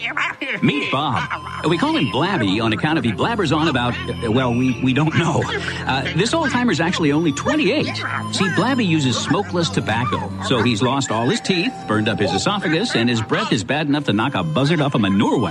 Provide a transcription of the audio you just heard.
Meet Bob. We call him Blabby on account of he blabbers on about, well, we don't know. This old-timer's actually only 28. See, Blabby uses smokeless tobacco, so he's lost all his teeth, burned up his esophagus, and his breath is bad enough to knock a buzzard off a manure wagon.